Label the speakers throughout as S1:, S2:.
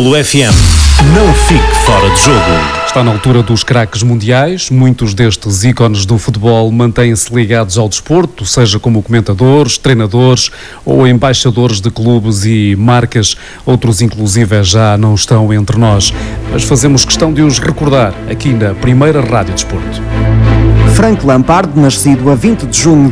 S1: Golo FM. Não fique fora de jogo.
S2: Está na altura dos craques mundiais. Muitos destes ícones do futebol mantêm-se ligados ao desporto, seja como comentadores, treinadores ou embaixadores de clubes e marcas. Outros, inclusive, já não estão entre nós. Mas fazemos questão de os recordar aqui na primeira Rádio Desporto.
S3: Frank Lampard, nascido a 20 de junho de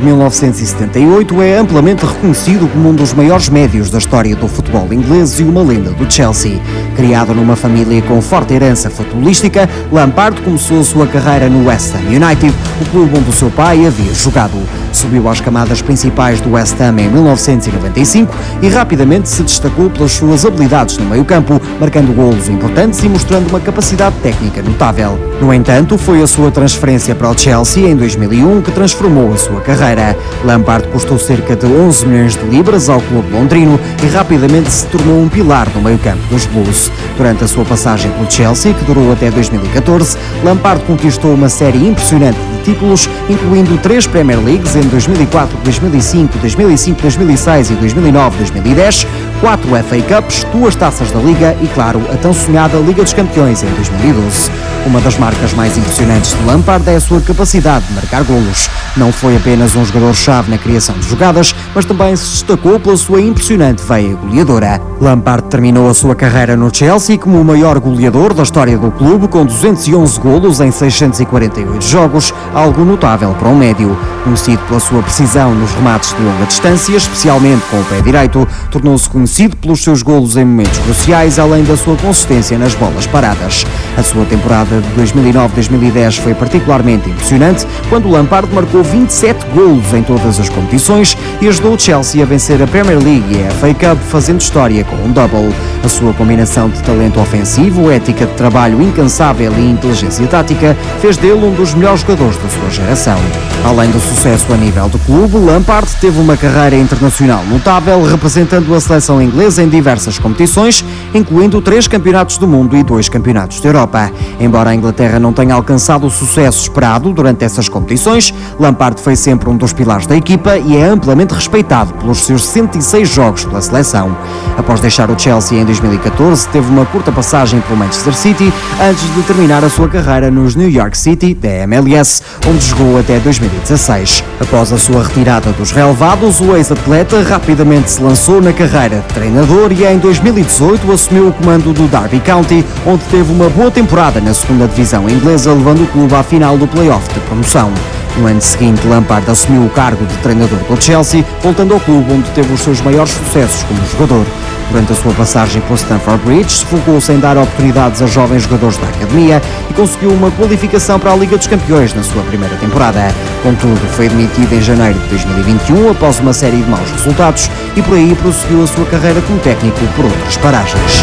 S3: 1978, é amplamente reconhecido como um dos maiores médios da história do futebol inglês e uma lenda do Chelsea. Criado numa família com forte herança futebolística, Lampard começou a sua carreira no West Ham United, o clube onde o seu pai havia jogado. Subiu às camadas principais do West Ham em 1995 e rapidamente se destacou pelas suas habilidades no meio-campo, marcando golos importantes e mostrando uma capacidade técnica notável. No entanto, foi a sua transferência para o Chelsea em 2001 que transformou a sua carreira. Lampard custou cerca de 11 milhões de libras ao clube londrino e rapidamente se tornou um pilar no meio-campo dos Blues. Durante a sua passagem pelo Chelsea, que durou até 2014, Lampard conquistou uma série impressionante de títulos, incluindo 3 Premier Leagues em 2004, 2005, 2006 e 2009-2010, 4 FA Cups, 2 taças da Liga e, claro, a tão sonhada Liga dos Campeões em 2012. Uma das marcas mais impressionantes de Lampard é a sua capacidade de marcar golos. Não foi apenas um jogador-chave na criação de jogadas, mas também se destacou pela sua impressionante veia goleadora. Lampard terminou a sua carreira no Chelsea como o maior goleador da história do clube, com 211 golos em 648 jogos, algo notável para um médio. Conhecido pela sua precisão nos remates de longa distância, especialmente com o pé direito, tornou-se conhecido pelos seus golos em momentos cruciais, além da sua consistência nas bolas paradas. A sua temporada de 2009-2010 foi particularmente impressionante, quando Lampard marcou 27 golos em todas as competições e ajudou o Chelsea a vencer a Premier League e a FA Cup, fazendo história com um double. A sua combinação de talento ofensivo, ética de trabalho incansável e inteligência tática fez dele um dos melhores jogadores da sua geração. Além do sucesso a nível do clube, Lampard teve uma carreira internacional notável, representando a seleção inglesa em diversas competições, incluindo 3 campeonatos do mundo e 2 campeonatos da Europa. Embora a Inglaterra não tenha alcançado o sucesso esperado durante essas competições, Lampard foi sempre um dos pilares da equipa e é amplamente respeitado pelos seus 106 jogos pela seleção. Após deixar o Chelsea em 2014, teve uma curta passagem pelo Manchester City, antes de terminar a sua carreira nos New York City, da MLS, onde jogou até 2016. Após a sua retirada dos relevados, o ex-atleta rapidamente se lançou na carreira de treinador e em 2018 assumiu o comando do Derby County, onde teve uma boa temporada na segunda divisão inglesa, levando o clube à final do play-off de promoção. No ano seguinte, Lampard assumiu o cargo de treinador do Chelsea, voltando ao clube onde teve os seus maiores sucessos como jogador. Durante a sua passagem pelo Stamford Bridge, focou-se em dar oportunidades a jovens jogadores da academia e conseguiu uma qualificação para a Liga dos Campeões na sua primeira temporada. Contudo, foi demitido em janeiro de 2021 após uma série de maus resultados e por aí prosseguiu a sua carreira como técnico por outras paragens.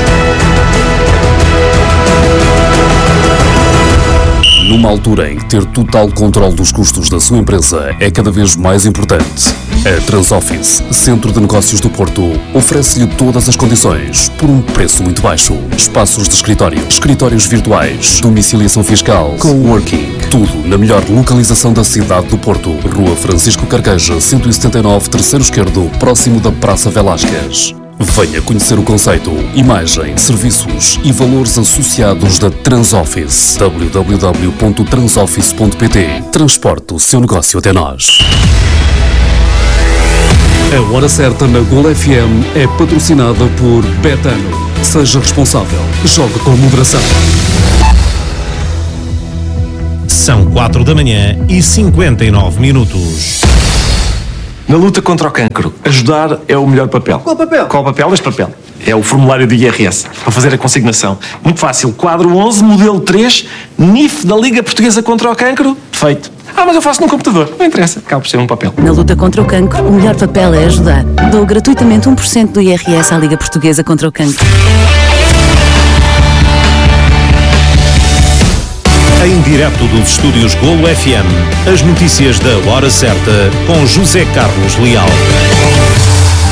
S2: Numa altura em que ter total controle dos custos da sua empresa é cada vez mais importante, a Transoffice, Centro de Negócios do Porto, oferece-lhe todas as condições por um preço muito baixo. Espaços de escritório, escritórios virtuais, domiciliação fiscal, coworking, tudo na melhor localização da cidade do Porto. Rua Francisco Carqueja, 179, terceiro esquerdo, próximo da Praça Velásquez. Venha conhecer o conceito, imagem, serviços e valores associados da Transoffice. www.transoffice.pt. Transporte o seu negócio até nós. A Hora Certa na Golo FM é patrocinada por Betano. Seja responsável. Jogue com moderação.
S1: São 4 da manhã e 59 minutos.
S4: Na luta contra o cancro, ajudar é o melhor papel.
S3: Qual papel?
S4: Qual papel? Este papel. É o formulário do IRS, para fazer a consignação. Muito fácil. Quadro 11, modelo 3, NIF da Liga Portuguesa contra o Cancro. Feito. Mas eu faço num computador. Não interessa. Acaba por ser um papel.
S5: Na luta contra o cancro, o melhor papel é ajudar. Dou gratuitamente 1% do IRS à Liga Portuguesa contra o Cancro.
S1: Em direto dos estúdios Golo FM, as notícias da Hora Certa com José Carlos Leal.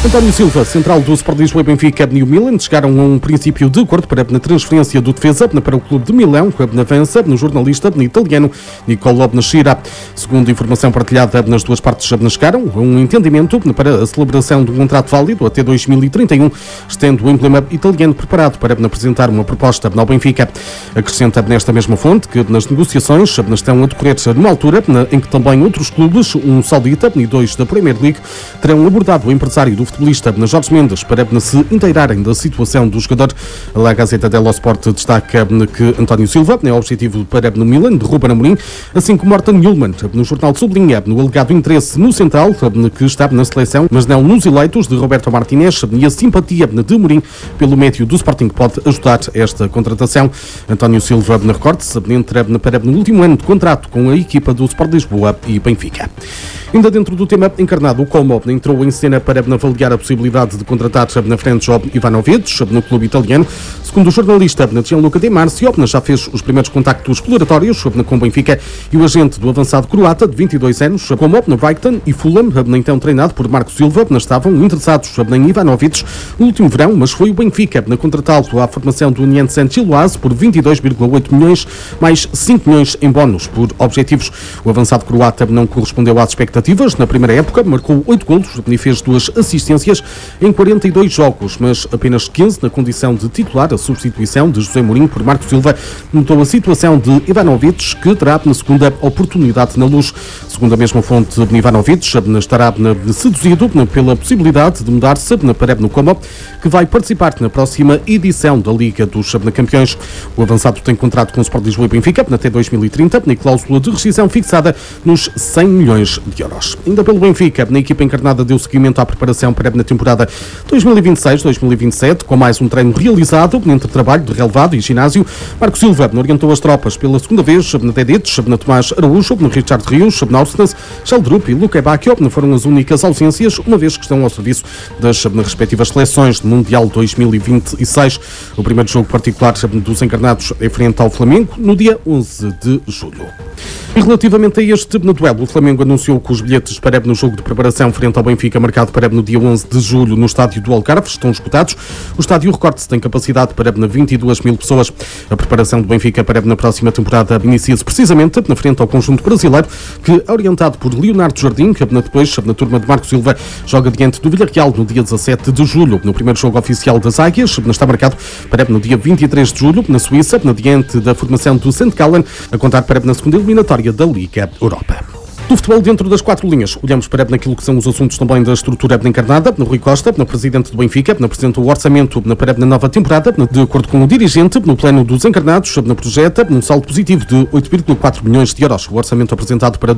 S6: António Silva, central do Sport Lisboa e Benfica e o Milan, chegaram a um princípio de acordo para a transferência do defesa para o clube de Milão, avança no jornalista italiano Nicolò Benaschira. Segundo informação partilhada, nas duas partes chegaram a um entendimento para a celebração de um contrato válido até 2031, estendo o emblema italiano preparado para apresentar uma proposta ao Benfica. Acrescenta nesta mesma fonte que nas negociações estão a decorrer numa altura em que também outros clubes, um saudita e dois da Premier League, terão abordado o empresário do futebolista Jorge Mendes para se inteirarem da situação do jogador. A Gazeta dello Sport destaca que António Silva é o objetivo para no Milan de Ruben Amorim, assim como Morten Hjulmand. No jornal sublinha no alegado interesse no central, que está na seleção, mas não nos eleitos, de Roberto Martinez, e a simpatia de Amorim pelo médio do Sporting pode ajudar esta contratação. António Silva recorde-se entra para no último ano de contrato com a equipa do Sport Lisboa e Benfica. Ainda dentro do tema encarnado, o Como entrou em cena para avaliar a possibilidade de contratar na frente Job Ivanovic no clube italiano. Segundo o jornalista Gianluca Di Marzio, já fez os primeiros contactos exploratórios com o Benfica e o agente do avançado croata de 22 anos, Como, no Brighton e Fulham, então treinado por Marco Silva, estavam interessados em Ivanovic no último verão, mas foi o Benfica a contratá-lo à formação do Union Saint-Gilloise por 22,8 milhões, mais 5 milhões em bónus por objetivos. O avançado croata não correspondeu às expectativas. Na primeira época, marcou 8 golos e fez 2 assistências em 42 jogos, mas apenas 15 na condição de titular. A substituição de José Mourinho por Marco Silva notou a situação de Ivanovic, que terá na segunda oportunidade na Luz. Segundo a mesma fonte, Ivanovic estará seduzido pela possibilidade de mudar-se para no Como, que vai participar na próxima edição da Liga dos Campeões. O avançado tem contrato com o Sport Lisboa e Benfica até 2030, na cláusula de rescisão fixada nos 100 milhões de euros. Ainda pelo Benfica, a equipa encarnada deu seguimento à preparação para a temporada 2026-2027, com mais um treino realizado entre trabalho de relevado e ginásio. Marco Silva orientou as tropas pela segunda vez na Dedic, na Tomás Araújo, no Richard Rios, na Orsnes, Sheldrup e Luque Bacchio foram as únicas ausências, uma vez que estão ao serviço das respectivas seleções do Mundial 2026. O primeiro jogo particular dos encarnados é frente ao Flamengo no dia 11 de julho. E relativamente a este duelo, o Flamengo anunciou que os bilhetes para no jogo de preparação frente ao Benfica, marcado para no dia 11 de julho no estádio do Algarve, estão esgotados. O estádio, recorde-se, tem capacidade para 22 mil pessoas. A preparação do Benfica para na próxima temporada inicia-se precisamente na frente ao conjunto brasileiro, que, orientado por Leonardo Jardim, depois na turma de Marco Silva, joga diante do Villarreal no dia 17 de julho. No primeiro jogo oficial das Águias, está marcado para no dia 23 de julho, na Suíça, diante da formação do St. Gallen, a contar para na segunda eliminatória da Liga Europa. Do futebol dentro das 4 linhas, olhamos para naquilo que são os assuntos também da estrutura encarnada. No Rui Costa, no presidente do Benfica, apresenta o orçamento para a nova temporada. De acordo com o dirigente, no plano dos encarnados, projeta um saldo positivo de 8,4 milhões de euros. O orçamento apresentado para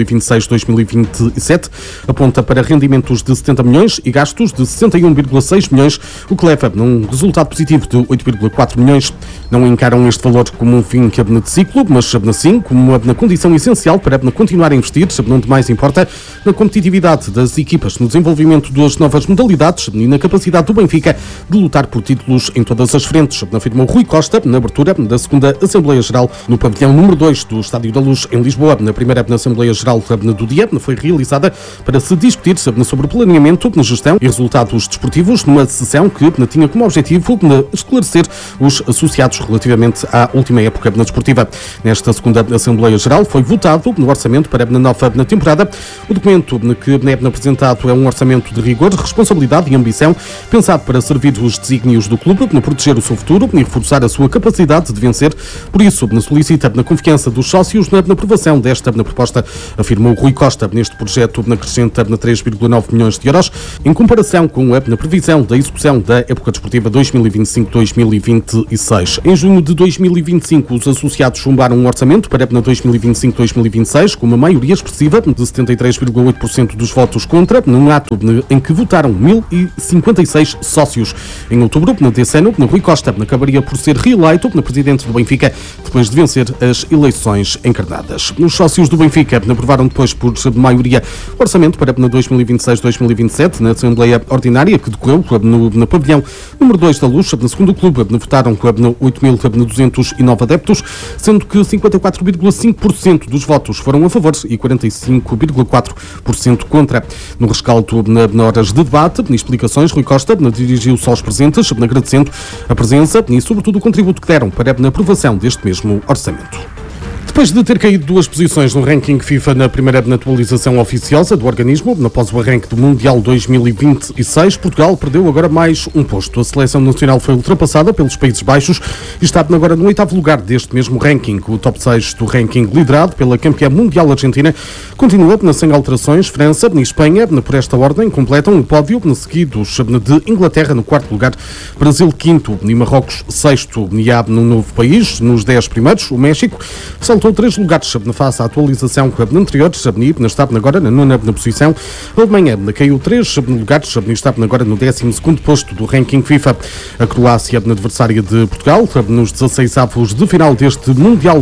S6: 2026-2027 aponta para rendimentos de 70 milhões e gastos de 61,6 milhões, o que leva a um resultado positivo de 8,4 milhões. Não encaram este valor como um fim de ciclo, mas sim como uma condição essencial para continuar a investir, onde mais importa, na competitividade das equipas, no desenvolvimento das novas modalidades e na capacidade do Benfica de lutar por títulos em todas as frentes, afirmou Rui Costa na abertura da segunda Assembleia Geral no pavilhão número 2 do Estádio da Luz, em Lisboa. Na primeira Assembleia Geral do dia foi realizada para se discutir sobre planeamento, gestão e resultados desportivos, numa sessão que tinha como objetivo esclarecer os associados relativamente à última época desportiva. Nesta segunda Assembleia Geral foi votado no orçamento para a nova temporada. O documento que é apresentado é um orçamento de rigor, responsabilidade e ambição, pensado para servir os desígnios do clube, proteger o seu futuro e reforçar a sua capacidade de vencer. Por isso, solicita a confiança dos sócios na aprovação desta proposta, afirmou Rui Costa. Neste projeto acrescenta 3,9 milhões de euros, em comparação com a previsão da execução da época desportiva 2025-2026. Em junho de 2025, os associados chumbaram um orçamento para 2025-2026 com uma maioria expressiva de 73,8% dos votos contra, num ato em que votaram 1.056 sócios. Em outubro desse ano, Rui Costa acabaria por ser reeleito presidente do Benfica, depois de vencer as eleições encarnadas. Os sócios do Benfica aprovaram depois por maioria o orçamento para 2026-2027 na Assembleia Ordinária, que decorreu no pavilhão número 2 da Luz. Segundo o clube, votaram 8.209 adeptos, sendo que 54,5% dos votos foram a favor e 45,4% contra. No rescaldo na horas de debate e explicações, Rui Costa dirigiu-se aos presentes, agradecendo a presença e, sobretudo, o contributo que deram para a aprovação deste mesmo orçamento. Depois de ter caído 2 posições no ranking FIFA na primeira atualização oficiosa do organismo, após o arranque do Mundial 2026, Portugal perdeu agora mais um posto. A seleção nacional foi ultrapassada pelos Países Baixos e está agora no 8º lugar deste mesmo ranking. O top 6 do ranking, liderado pela campeã mundial Argentina, continua sem alterações. França e Espanha, por esta ordem, completam o pódio, seguidos de Inglaterra no 4º lugar, Brasil 5º e Marrocos 6º. E há no novo país, nos 10 primeiros, o México saltou 3 lugares face à atualização anterior, está agora na 9ª posição. A Alemanha caiu 3 lugares e está agora no 12º posto do ranking FIFA. A Croácia, adversária de Portugal, nos 16avos de final deste Mundial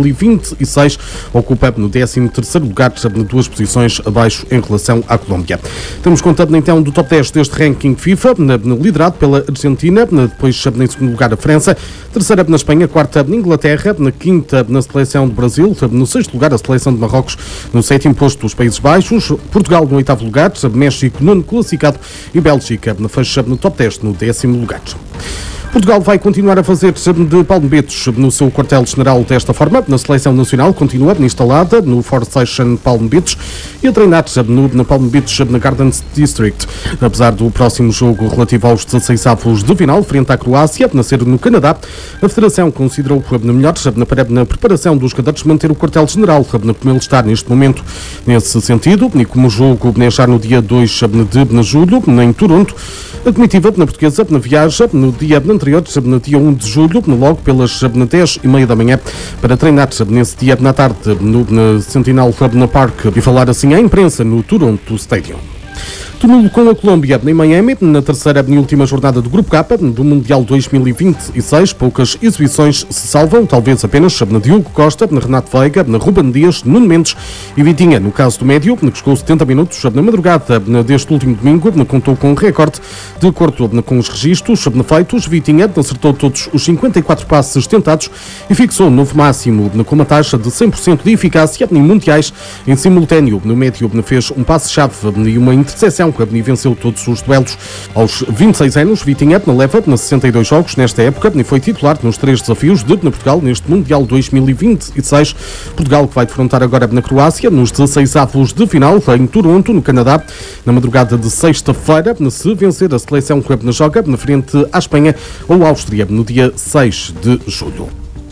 S6: 2026, ocupa no 13º lugar, 2 posições abaixo em relação à Colômbia. Temos contado então do top 10 deste ranking FIFA, liderado pela Argentina, depois em segundo lugar a França, terceira na Espanha, quarta na Inglaterra, na quinta na seleção de Brasil, no 6º lugar a seleção de Marrocos, no 7º posto os Países Baixos, Portugal no 8º lugar, México 9º classificado e Bélgica fecha no top 10 no 10º lugar. Portugal vai continuar a fazer de palmbetos no seu quartel-general desta forma. Na seleção nacional continua instalada no Four Station Palm Beach e a treinar na Palm Beach na Gardens District. Apesar do próximo jogo relativo aos 16avos de final, frente à Croácia, a ser no Canadá, a Federação considerou melhor na preparação dos jogadores manter o quartel-general como ele está neste momento. Nesse sentido, e como o jogo já no dia 2 de julho, em Toronto, a comitiva portuguesa viaja no dia anterior, no dia 1 de julho, logo pelas 10h30 da manhã, para treinar nesse dia na tarde no Sentinel Park e falar assim à imprensa no Toronto Stadium. Túmulo com a Colômbia em Miami, na terceira e última jornada do Grupo K do Mundial 2026. Poucas exibições se salvam, talvez apenas na Diogo Costa, na Renato Veiga, na Ruben Dias, Nuno Mendes e Vitinha. No caso do médio, que chegou 70 minutos na madrugada deste último domingo, contou com um recorde. De acordo com os registros feitos, Vitinha acertou todos os 54 passes tentados e fixou um novo máximo com uma taxa de 100% de eficácia em mundiais. Em simultâneo, no médio fez um passe-chave e uma interseção e venceu todos os duelos. Aos 26 anos, Vitinha leva 62 jogos nesta época e foi titular nos 3 desafios de Portugal neste Mundial 2026. Portugal que vai defrontar agora na Croácia nos 16avos de final em Toronto, no Canadá, na madrugada de sexta-feira, se vencer a seleção que joga na frente à Espanha ou Áustria no dia 6 de julho.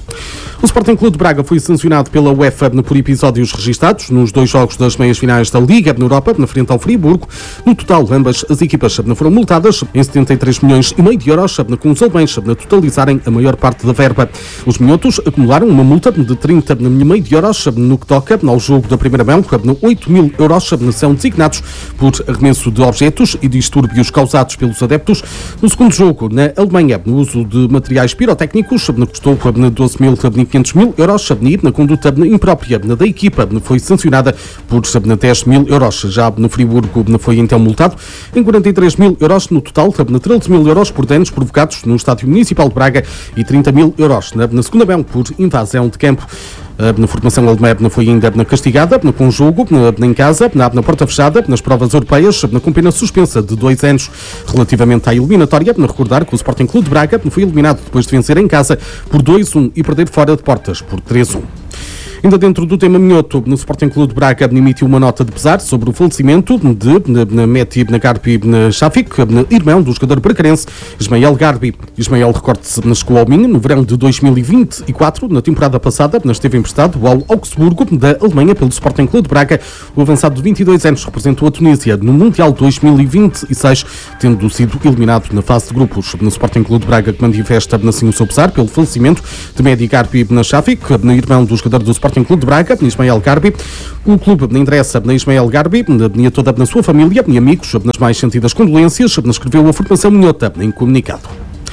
S6: O Sporting Clube de Braga foi sancionado pela UEFA por episódios registados nos 2 jogos das meias-finais da Liga na Europa, na frente ao Friburgo. No total, ambas as equipas foram multadas em 73,5 milhões de euros, com os alemães totalizarem a maior parte da verba. Os minhotos acumularam uma multa de 30,5 milhões de euros no que toca ao jogo da primeira mão. 8 mil euros são designados por arremesso de objetos e distúrbios causados pelos adeptos. No segundo jogo, na Alemanha, no uso de materiais pirotécnicos, custou 12.500 mil euros. Na conduta imprópria da equipa foi sancionada por 10 mil euros. Já no Friburgo foi então multado em 43 mil euros no total, 13 mil euros por danos provocados no Estádio Municipal de Braga e 30 mil euros na segunda mão por invasão de campo. Na formação alemã foi ainda castigada com o jogo em casa, na porta fechada, nas provas europeias, com pena suspensa de 2 anos. Relativamente à eliminatória, recordar que o Sporting Clube de Braga foi eliminado depois de vencer em casa por 2-1 e perder fora de portas por 3-1. Ainda dentro do tema minhoto, no Sporting Clube de Braga emitiu uma nota de pesar sobre o falecimento de Meti Garbi Shafik, irmão do jogador bracarense Ismael Garbi. Ismael, recorde-se, chegou ao Minho no verão de 2024. Na temporada passada, esteve emprestado ao Augsburgo da Alemanha pelo Sporting Clube de Braga. O avançado de 22 anos representou a Tunísia no Mundial 2026, tendo sido eliminado na fase de grupos. No Sporting Clube de Braga, que manifesta assim o seu pesar pelo falecimento de Meti Garbi Shafik, irmão do jogador do Sporting Clube de Braga, Ismael Garbi. O clube interessa na Ismael Garbi e toda na sua família e amigos, nas mais sentidas condolências, escreveu a formação minhota em comunicado.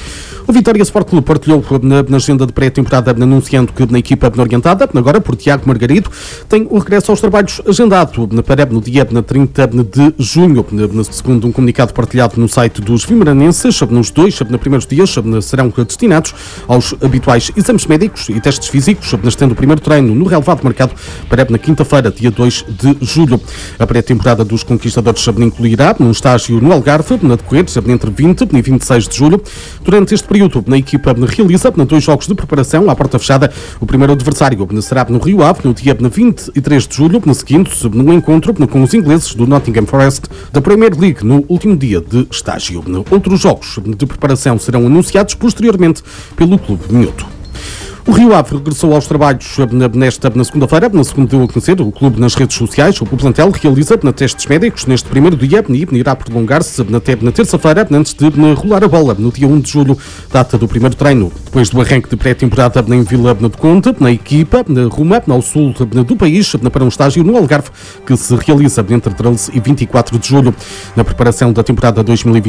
S6: O Vitória Sport Clube partilhou na agenda de pré-temporada anunciando que na equipa orientada, agora por Tiago Margarido, tem o regresso aos trabalhos agendado para no dia 30 de junho, segundo um comunicado partilhado no site dos vimaranenses. Nos dois primeiros dias serão destinados aos habituais exames médicos e testes físicos, estando o primeiro treino no relevado marcado para na quinta-feira, dia 2 de julho. A pré-temporada dos conquistadores incluirá um estágio no Algarve, na decorrer entre 20 e 26 de julho. Durante este período, a equipa realiza 2 jogos de preparação à porta fechada. O primeiro adversário será no Rio Ave, no dia 23 de julho, seguindo no encontro com os ingleses do Nottingham Forest da Premier League, no último dia de estágio. Outros jogos de preparação serão anunciados posteriormente pelo Clube Minhoto. O Rio Ave regressou aos trabalhos na segunda-feira, segundo deu a conhecer o clube nas redes sociais. O plantel realiza testes médicos neste primeiro dia e irá prolongar-se até na terça-feira, antes de rolar a bola, no dia 1 de julho, data do primeiro treino. Depois do arranque de pré-temporada em Vila do Conde, na equipa rumo ao sul do país, para um estágio no Algarve, que se realiza entre 13 e 24 de julho. Na preparação da temporada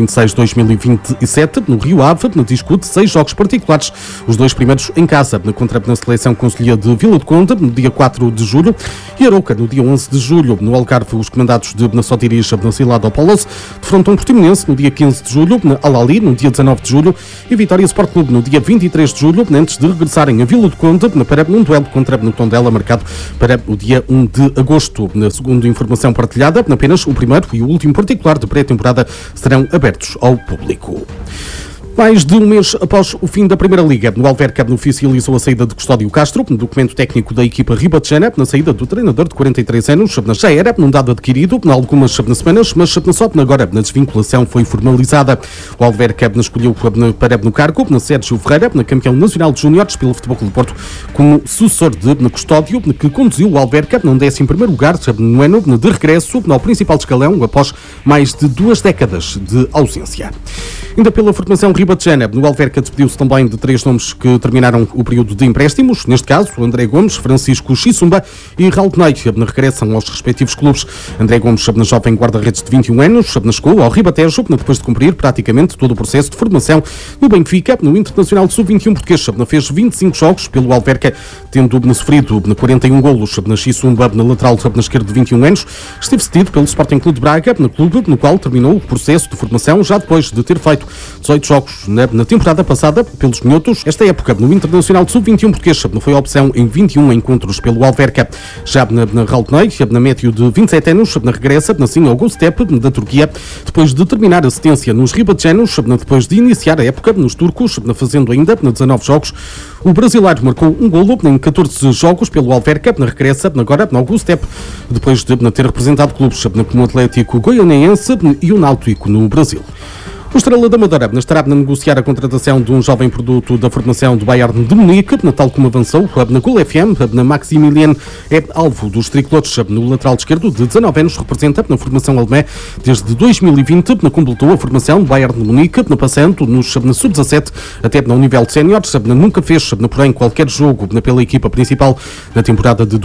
S6: 2026-2027, no Rio Ave, discute 6 jogos particulares, os 2 primeiros em casa, contra a seleção concelhia de Vila do Conde, no dia 4 de julho, e Arouca, no dia 11 de julho. No Algarve, os comandados de Sotiris na Cilada ao Paulos defrontam o Portimonense no dia 15 de julho, na Alali, no dia 19 de julho, e Vitória Sport Clube no dia 23 de julho, antes de regressarem a Vila do Conde para um duelo contra o Tondela, marcado para o dia 1 de agosto. Segundo informação partilhada, apenas o primeiro e o último particular de pré-temporada serão abertos ao público. Mais de um mês após o fim da Primeira Liga, o Alverca oficializou a saída de Custódio Castro, documento técnico da equipa ribatejana, na saída do treinador de 43 anos. Já era um dado adquirido há algumas semanas, mas só agora a desvinculação foi formalizada. O Alverca escolheu para no cargo Sérgio Ferreira, campeão nacional de júniores pelo Futebol Clube do Porto, como sucessor de Custódio, que conduziu o Alverca no 11º lugar no ano de regresso ao principal escalão após mais de 2 décadas de ausência. Ainda pela formação ribatejana, no Alverca despediu-se também de 3 nomes que terminaram o período de empréstimos. Neste caso, André Gomes, Francisco Xissumba e Raul Ney regressam aos respectivos clubes. André Gomes, jovem guarda-redes de 21 anos, chegou ao Ribatejo depois de cumprir praticamente todo o processo de formação no Benfica. No Internacional de Sub-21 português, fez 25 jogos pelo Alverca, tendo sofrido 41 golos. Xissumba, na lateral esquerda de 21 anos, esteve cedido pelo Sporting Clube de Braga, no clube no qual terminou o processo de formação, já depois de ter feito 18 jogos na temporada passada pelos minhotos. Esta época, no Internacional de Sub-21 português, foi a opção em 21 encontros pelo Alverca. Já na Raul Ney, na médio de 27 anos, regressa ao Gostep da Turquia, depois de terminar a cedência nos ribatejanos, depois de iniciar a época nos turcos, fazendo ainda 19 jogos. O brasileiro marcou um golo em 14 jogos pelo Alverca, regressa agora ao Gostep, depois de ter representado clubes como o Atlético Goianiense e o Náutico no Brasil. O Estrela da Amadora estará a negociar a contratação de um jovem produto da formação do Bayern de Munique, tal como avançou na Gol FM. Maximilian é alvo dos tricolores. No lateral esquerdo, de 19 anos, representa na formação alemã desde 2020, completou a formação do Bayern de Munique, passando nos sub-17 até no nível de séniores. Nunca fez, porém, qualquer jogo pela equipa principal na temporada de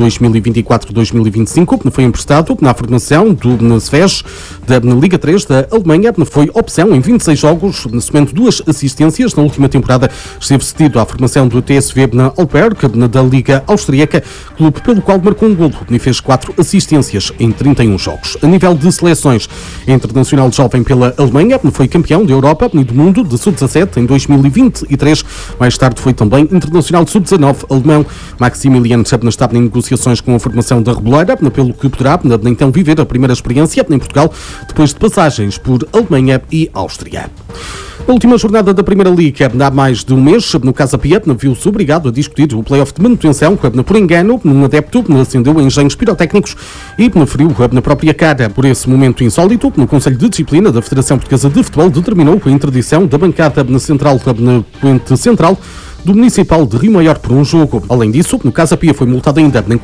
S6: 2024-2025. Foi emprestado na formação do SVES da Liga 3 da Alemanha. Foi opção em 26 jogos, somando 2 assistências. Na última temporada esteve cedido à formação do TSV na Alperk, da Liga Austríaca, clube pelo qual marcou um golo e fez 4 assistências em 31 jogos. A nível de seleções, internacional jovem pela Alemanha, foi campeão da Europa e do mundo de sub-17 em 2023. Mais tarde foi também internacional de sub-19 alemão. Maximilian estava em negociações com a formação da Reboleira, pelo que poderá então viver a primeira experiência em Portugal, depois de passagens por Alemanha e Áustria. Na última jornada da Primeira Liga, há mais de um mês, no Casa Pia, viu-se obrigado a discutir o play-off de manutenção. Por engano, um adepto acendeu engenhos pirotécnicos e feriu na própria cara. Por esse momento insólito, no Conselho de Disciplina da Federação Portuguesa de Futebol determinou a interdição da bancada na Puente Central do Municipal de Rio Maior por um jogo. Além disso, no Casa Pia foi multado ainda em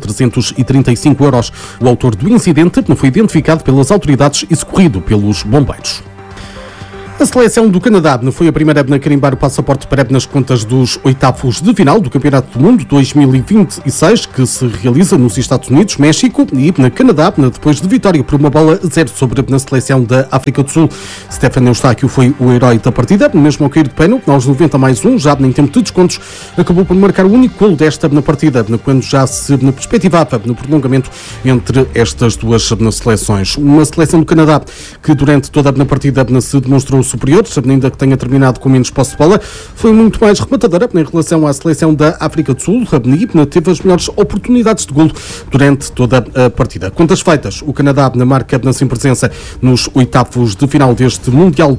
S6: 4.335 euros. O autor do incidente foi identificado pelas autoridades e socorrido pelos bombeiros. A seleção do Canadá foi a primeira a carimbar o passaporte para nas contas dos oitavos de final do Campeonato do Mundo 2026, que se realiza nos Estados Unidos, México e na Canadá, depois de vitória por 1-0 sobre a seleção da África do Sul. Stefan Eustáquio foi o herói da partida, mesmo ao cair de pênalti, aos 90+1, já em tempo de descontos, acabou por marcar o único golo desta partida, quando já se perspectivava no prolongamento entre estas duas seleções. Uma seleção do Canadá que durante toda a partida se demonstrou superior, ainda que tenha terminado com menos posse de bola, foi muito mais rematadora em relação à seleção da África do Sul e teve as melhores oportunidades de golo durante toda a partida. Contas feitas, o Canadá marca sem presença nos oitavos de final deste Mundial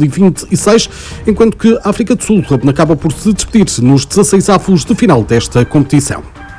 S6: 2026, enquanto que a África do Sul acaba por se despedir nos 16avos de final desta competição.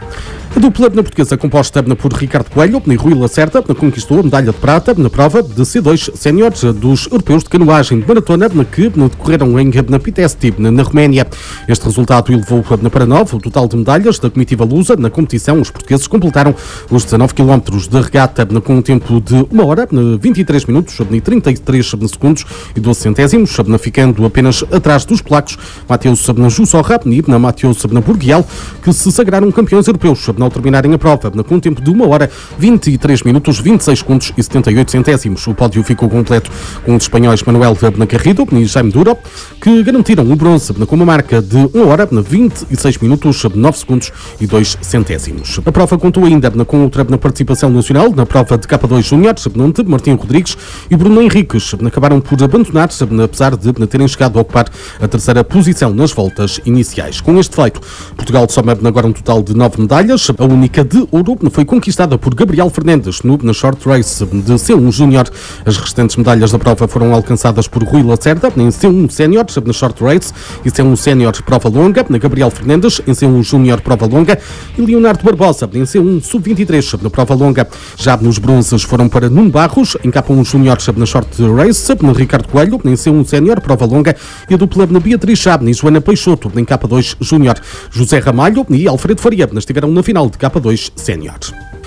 S6: A dupla portuguesa composta por Ricardo Coelho e Rui Lacerda conquistou a medalha de prata na prova de C2 séniores dos europeus de canoagem de maratona que decorreram em Pitești, na Roménia. Este resultado elevou para 9 o total de medalhas da comitiva lusa. Na competição, os portugueses completaram os 19 km de regata com um tempo de 1 hora, 23 minutos e 33 segundos e 12 centésimos, ficando apenas atrás dos polacos Mateus Jussorra e Mateus Burgiel, que se sagraram campeões europeus ao terminarem a prova, com um tempo de 1 hora, 23 minutos, 26 segundos e 78 centésimos. O pódio ficou completo com os espanhóis Manuel Garrido e Jaime Duro, que garantiram o bronze com uma marca de 1 hora, 26 minutos, 9 segundos e 2 centésimos. A prova contou ainda com outra participação nacional na prova de K2 Júnior, onde Martim Rodrigues e Bruno Henriques acabaram por abandonar, apesar de terem chegado a ocupar a terceira posição nas voltas iniciais. Com este feito, Portugal soma agora um total de 9 medalhas. A única de ouro foi conquistada por Gabriel Fernandes na Short Race de C1 Júnior. As restantes medalhas da prova foram alcançadas por Rui Lacerda em C1 Sénior na Short Race e C1 Sénior Prova Longa, Gabriel Fernandes em C1 Júnior Prova Longa e Leonardo Barbosa em C1 Sub-23 na Prova Longa. Já nos bronzes foram para Nuno Barros em K1 Júnior na Short Race, Ricardo Coelho em C1 Sénior Prova Longa e a dupla Beatriz Chabe e Joana Peixoto em K2 Júnior. José Ramalho e Alfredo Faria estiveram na final de K2 Sénior.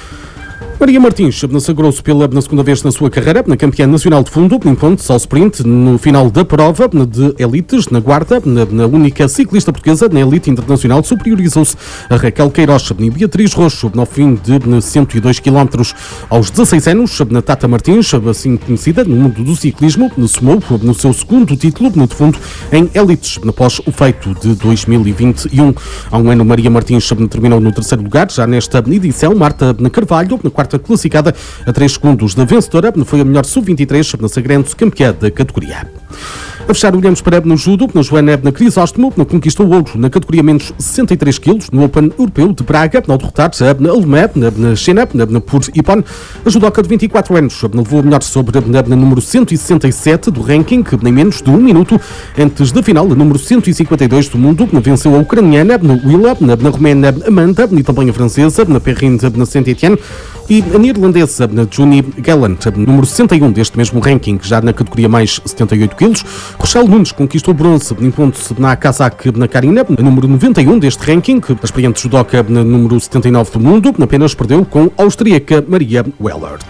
S6: Maria Martins sagrou-se pela segunda vez na sua carreira na campeã nacional de fundo, impondo-se ao sprint no final da prova de elites na Guarda. Na única ciclista portuguesa na elite internacional, superiorizou-se a Raquel Queiroz e Beatriz Roxo no fim de 102 km. Aos 16 anos, na Tata Martins, assim conhecida no mundo do ciclismo, somou no seu segundo título de fundo em elites, após o feito de 2021. Há um ano, Maria Martins terminou no terceiro lugar. Já nesta edição, Marta Carvalho, na quarta classificada a 3 segundos da vencedora, foi a melhor sub-23, sagrando-se campeã da categoria. A fechar, olhamos para no judo, na Joana Crisóstomo, conquistou o ouro na categoria menos 63 kg no Open Europeu de Braga, ao derrotar a alemã na China, por Ippon. A judoca de 24 anos levou a melhor sobre a número 167 do ranking, em menos de 1 minuto. Antes da final, a número 152 do mundo, venceu a ucraniana Willa, na romena Amanda e também a francesa Perrine Saint-Etienne e a neerlandesa Juni Gallant, número 61 deste mesmo ranking, já na categoria mais 78 kg. Rochelle Nunes conquistou bronze, impondo-se na Kazakh Karina, número 91 deste ranking. A experiente judoca, número 79 do mundo, apenas perdeu com a austríaca Maria Wellert.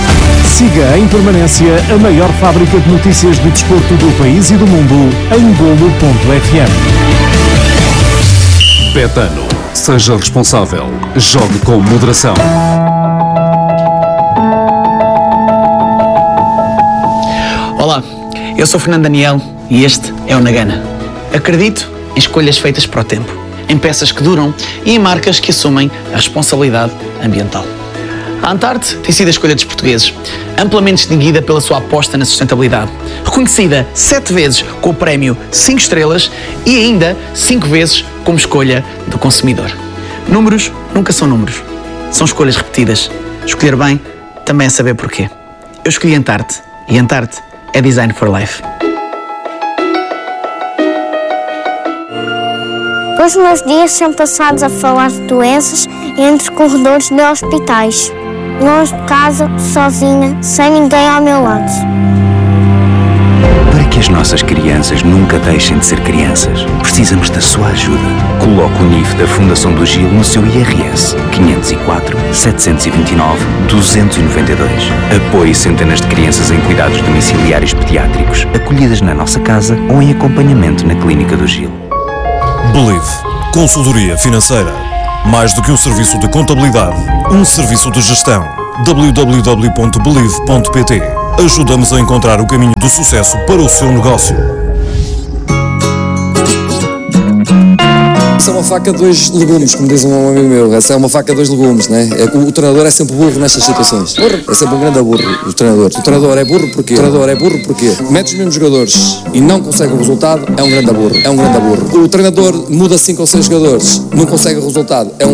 S7: Siga em permanência a maior fábrica de notícias de desporto do país e do mundo em Golo.fm.
S2: Betano. Seja responsável. Jogue com moderação.
S8: Olá, eu sou Fernando Daniel e este é o Nagana. Acredito em escolhas feitas para o tempo, em peças que duram e em marcas que assumem a responsabilidade ambiental. A Antarte tem sido a escolha dos portugueses, amplamente distinguida pela sua aposta na sustentabilidade, reconhecida 7 vezes com o prémio 5 estrelas e ainda 5 vezes como escolha do consumidor. Números nunca são números, são escolhas repetidas. Escolher bem também é saber porquê. Eu escolhi Antarte e Antarte é Design for Life.
S9: Os meus dias são passados a falar de doenças entre corredores de hospitais. Longe de casa, sozinha, sem ninguém ao meu lado.
S10: Para que as as nossas crianças nunca deixem de ser crianças. Precisamos da sua ajuda. Coloque o NIF da Fundação do Gil no seu IRS 504 729 292. Apoie centenas de crianças em cuidados domiciliários pediátricos, acolhidas na nossa casa ou em acompanhamento na Clínica do Gil.
S11: Believe. Consultoria financeira. Mais do que um serviço de contabilidade, um serviço de gestão. www.believe.pt. Ajuda-nos a encontrar o caminho do sucesso para o seu negócio.
S12: Essa é uma faca de dois legumes, como diz um amigo meu. Essa é uma faca de dois legumes, né? O treinador é sempre burro nestas situações. É sempre um grande burro, o treinador. O treinador é burro porquê? Mete os mesmos jogadores e não consegue o resultado, é um grande burro. O treinador muda 5 ou 6 jogadores, não consegue o resultado, é um